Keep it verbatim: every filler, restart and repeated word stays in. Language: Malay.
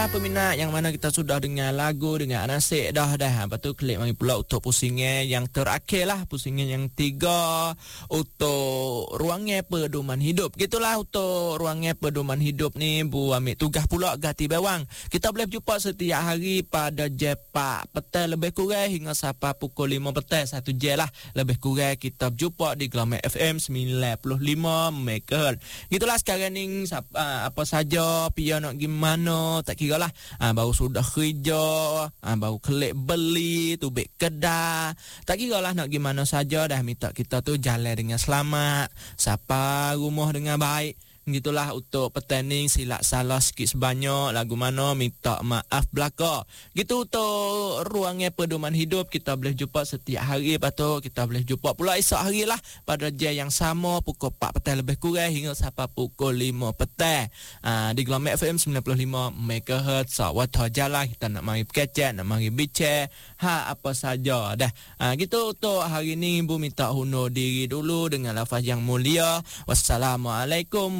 Peminat yang mana kita sudah dengar lagu dengan Anasik dah dah. Lepas tu klik mari pula untuk pusingan yang terakhir lah, pusingan yang tiga untuk ruangnya pedoman hidup. Gitulah untuk ruangnya pedoman hidup ni Bu ambil tugas pula ganti bawang. Kita boleh berjumpa setiap hari pada jam empat petang lebih kurang hingga sampai pukul lima petang, satu jam lah lebih kurang kita berjumpa di Glamour F M sembilan puluh lima megahertz. Gitulah sekarang ni apa saja pia nak gimana tak kira lah, ha, baru sudah kerja, ha, baru klik beli, tubik kedai, tak kira lah nak gimana saja dah minta kita tu jalan dengan selamat, sapa rumah dengan baik. Gitulah untuk petanding silap salah sikit sebanyak lagu mana minta maaf belaka. Gitu untuk ruangnya pedoman hidup kita boleh jumpa setiap hari. Lepas tu kita boleh jumpa pula esok hari lah pada jam yang sama pukul empat petang lebih kurang hingga sampai pukul lima petang, ha, di Glamour F M sembilan puluh lima megahertz. So, waktu jalan kita nak mari berkecek, nak mari bincang ha apa saja dah. Ha, gitu untuk hari ni Ibu minta hundur diri dulu dengan lafaz yang mulia. Wassalamualaikum